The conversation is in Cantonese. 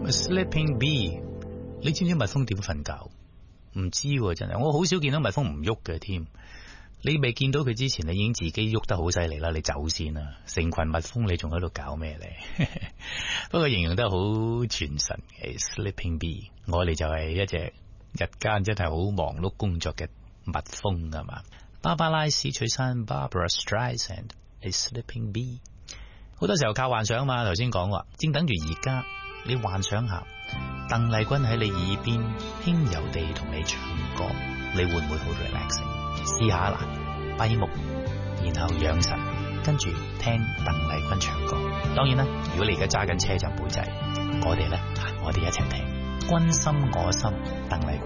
Sleeping Bee， 你知唔知蜜蜂點瞓覺？唔知喎，真係，我好少見到蜜蜂唔喐嘅添。你未見到佢之前，你已經自己喐得好犀利啦，你走先啦。成群蜜蜂，你仲喺度搞咩咧？不過形容得好傳神嘅 Sleeping Bee， 我哋就係一隻日間真係好忙碌工作嘅蜜蜂啊嘛。芭芭拉史翠珊 Barbara Streisand A Sleeping Bee， 好多時候靠幻想嘛。頭先講話，正等住而家你幻想下，鄧麗君喺你耳邊輕柔地同你唱歌，你會唔會好 relaxing？ 試下啦，閉目，然後養神，跟住聽鄧麗君唱歌。當然啦，如果你而家揸緊車就唔好制，我哋一齊聽君心我心鄧麗君。